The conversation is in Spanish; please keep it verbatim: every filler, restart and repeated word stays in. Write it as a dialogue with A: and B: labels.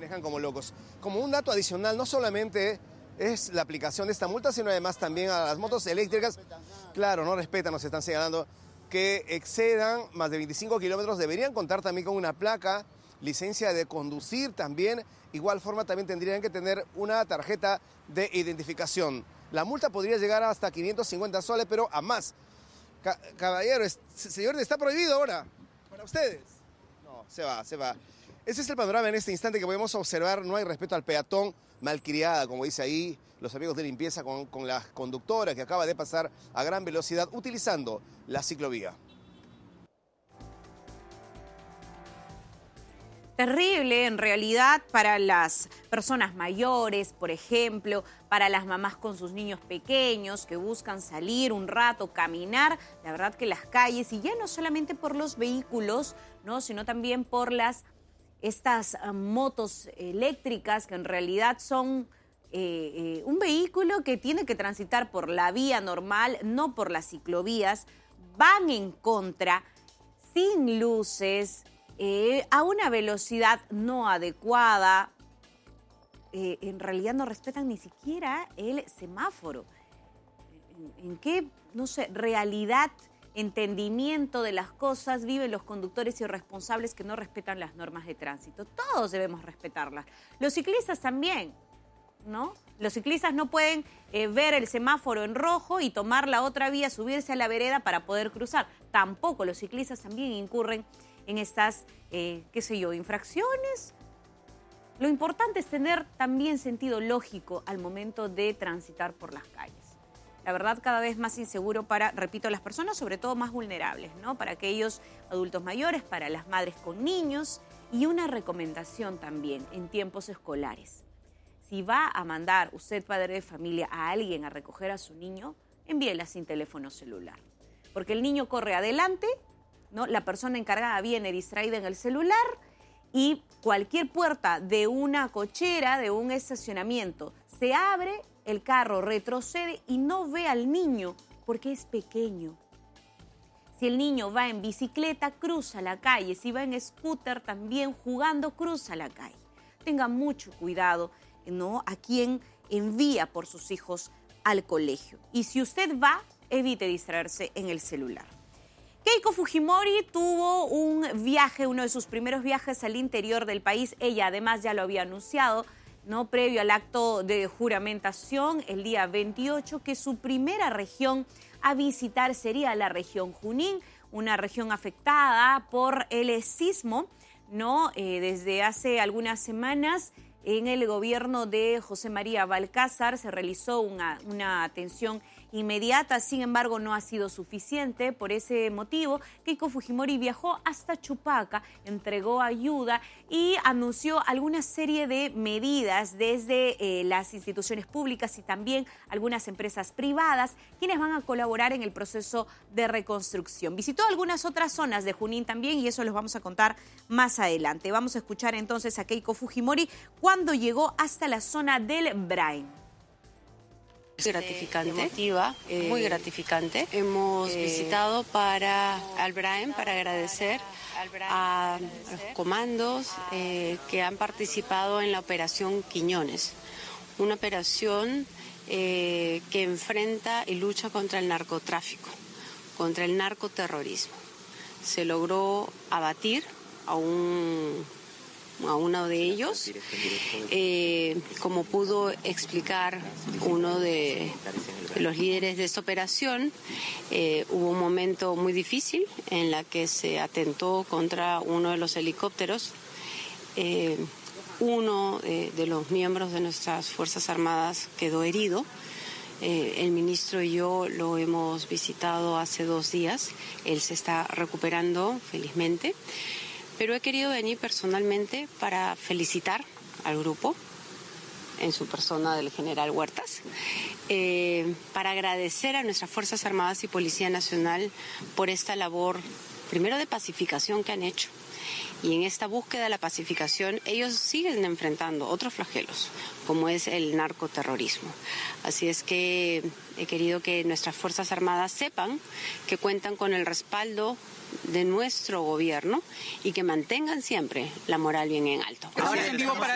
A: manejan como locos. Como un dato adicional, no solamente es la aplicación de esta multa, sino además también a las motos eléctricas, claro, no respetan, nos están señalando, que excedan más de veinticinco kilómetros, deberían contar también con una placa, licencia de conducir también, igual forma también tendrían que tener una tarjeta de identificación. La multa podría llegar hasta quinientos cincuenta soles, pero a más. Ca caballero, señor, está prohibido ahora, para ustedes. No, se va, se va. Ese es el panorama en este instante que podemos observar. No hay respeto al peatón, malcriada, como dice ahí los amigos de limpieza con, con la conductora que acaba de pasar a gran velocidad utilizando la ciclovía.
B: Terrible, en realidad, para las personas mayores, por ejemplo, para las mamás con sus niños pequeños que buscan salir un rato, caminar. La verdad que las calles, y ya no solamente por los vehículos, ¿no?, sino también por las estas uh, motos eléctricas que en realidad son eh, eh, un vehículo que tiene que transitar por la vía normal, no por las ciclovías, van en contra, sin luces, Eh, a una velocidad no adecuada, eh, en realidad no respetan ni siquiera el semáforo. ¿En, en qué, no sé, realidad, entendimiento de las cosas viven los conductores irresponsables que no respetan las normas de tránsito? Todos debemos respetarlas. Los ciclistas también, ¿no? Los ciclistas no pueden eh, ver el semáforo en rojo y tomar la otra vía, subirse a la vereda para poder cruzar. Tampoco los ciclistas también incurren en estas, eh, qué sé yo, infracciones. Lo importante es tener también sentido lógico al momento de transitar por las calles. La verdad, cada vez más inseguro para, repito, las personas, sobre todo más vulnerables, ¿no? Para aquellos adultos mayores, para las madres con niños. Y una recomendación también en tiempos escolares. Si va a mandar usted, padre de familia, a alguien a recoger a su niño, envíela sin teléfono celular. Porque el niño corre adelante, ¿no? La persona encargada viene distraída en el celular y cualquier puerta de una cochera, de un estacionamiento, se abre, el carro retrocede y no ve al niño porque es pequeño. Si el niño va en bicicleta, cruza la calle. Si va en scooter, también jugando, cruza la calle. Tenga mucho cuidado, ¿no?, a quien envía por sus hijos al colegio. Y si usted va, evite distraerse en el celular. Keiko Fujimori tuvo un viaje, uno de sus primeros viajes al interior del país. Ella además ya lo había anunciado, ¿no?, previo al acto de juramentación el día veintiocho, que su primera región a visitar sería la región Junín, una región afectada por el sismo, ¿no? Eh, desde hace algunas semanas, en el gobierno de José María Balcázar se realizó una, una atención inmediata, sin embargo no ha sido suficiente. Por ese motivo, Keiko Fujimori viajó hasta Chupaca, entregó ayuda y anunció alguna serie de medidas desde eh, las instituciones públicas y también algunas empresas privadas, quienes van a colaborar en el proceso de reconstrucción. Visitó algunas otras zonas de Junín también y eso los vamos a contar más adelante. Vamos a escuchar entonces a Keiko Fujimori cuando llegó hasta la zona del Brain.
C: Gratificante, emotiva, eh, muy gratificante. Hemos eh, visitado para al Braem para agradecer a los comandos eh, que han participado en la operación Quiñones, una operación eh, que enfrenta y lucha contra el narcotráfico, contra el narcoterrorismo. Se logró abatir a un a uno de ellos, eh, como pudo explicar uno de los líderes de esta operación, eh, hubo un momento muy difícil en la que se atentó contra uno de los helicópteros. Eh, uno eh, de los miembros de nuestras Fuerzas Armadas quedó herido. Eh, el ministro y yo lo hemos visitado hace dos días. Él se está recuperando felizmente. Pero he querido venir personalmente para felicitar al grupo, en su persona del general Huertas, eh, para agradecer a nuestras Fuerzas Armadas y Policía Nacional por esta labor, primero de pacificación que han hecho. Y en esta búsqueda de la pacificación, ellos siguen enfrentando otros flagelos, como es el narcoterrorismo. Así es que he querido que nuestras Fuerzas Armadas sepan que cuentan con el respaldo de nuestro gobierno y que mantengan siempre la moral bien en alto.
D: Ahora es en vivo para